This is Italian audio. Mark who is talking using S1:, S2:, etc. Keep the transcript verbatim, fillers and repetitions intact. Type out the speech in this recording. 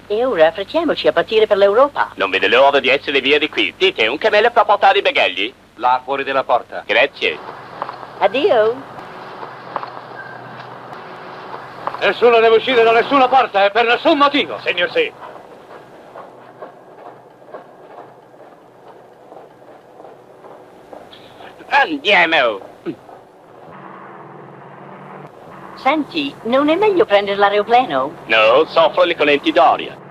S1: E ora affrettiamoci a partire per l'Europa.
S2: Non vede l'ora di essere via di qui. Dite, un cammello può portare i bagagli?
S3: Là, fuori della porta.
S2: Grazie.
S1: Addio.
S3: Nessuno deve uscire da nessuna porta e per nessun motivo.
S4: Signor sì.
S2: Andiamo.
S1: Senti, non è meglio prendere l'aeroplano?
S2: No, soffro le colenti d'aria.